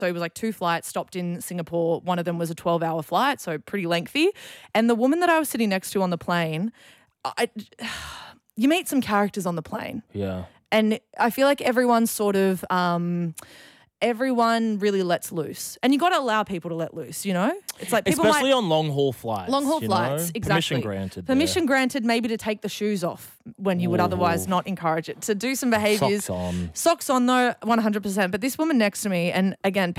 So it was like 2 flights, stopped in Singapore. One of them was a 12-hour flight, so pretty lengthy. And the woman that I was sitting next to on the plane, you meet some characters on the plane. Yeah. And I feel like everyone's sort of everyone really lets loose. And you got to allow people to let loose, you know? It's like people especially on long-haul flights. Long-haul know? flights, exactly. Permission granted. Permission granted maybe to take the shoes off when you would otherwise not encourage it. To do some behaviours. Socks on. Socks on though, 100%. But this woman next to me, and again,